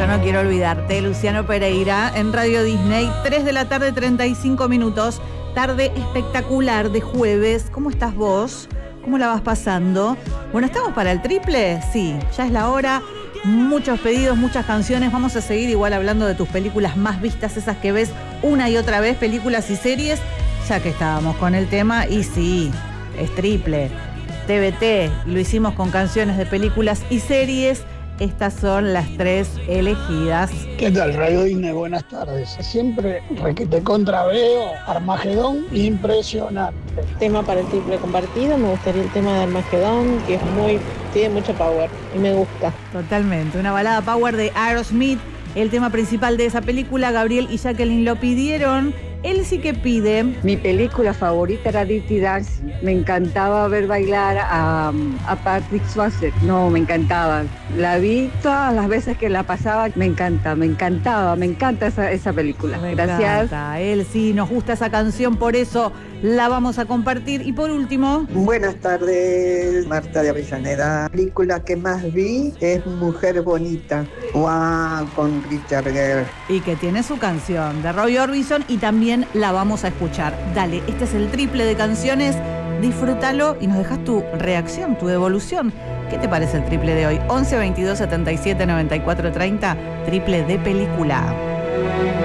Yo no quiero olvidarte, Luciano Pereira, en Radio Disney, 3 de la tarde, 35 minutos. Tarde espectacular de jueves. ¿Cómo estás vos? ¿Cómo la vas pasando? Bueno, ¿estamos para el triple? Sí, ya es la hora. Muchos pedidos, muchas canciones. Vamos a seguir igual hablando de tus películas más vistas, esas que ves una y otra vez, películas y series, ya que estábamos con el tema. Y sí, es triple. TBT, lo hicimos con canciones de películas y series. Estas son las tres elegidas. ¿Qué tal, Radio Disney? Buenas tardes. Siempre requete contra veo Armagedón, impresionante. Tema para el triple compartido, me gustaría el tema de Armagedón, que tiene mucho power y me gusta. Totalmente, una balada power de Aerosmith, el tema principal de esa película. Gabriel y Jacqueline lo pidieron. Él sí que pide. Mi película favorita era Dirty Dancing. Me encantaba ver bailar a Patrick Swayze. No, me encantaba. La vi todas las veces que la pasaba. Me encanta esa película. Gracias. Encanta. Él sí, nos gusta esa canción, por eso la vamos a compartir. Y por último. Buenas tardes, Marta de Avellaneda. La película que más vi es Mujer Bonita. ¡Wow! Con Richard Gere. Y que tiene su canción de Roy Orbison y también la vamos a escuchar. Dale, este es el triple de canciones, disfrútalo y nos dejas tu reacción, tu devolución. ¿Qué te parece el triple de hoy? 11 22 77 94 30, triple de película.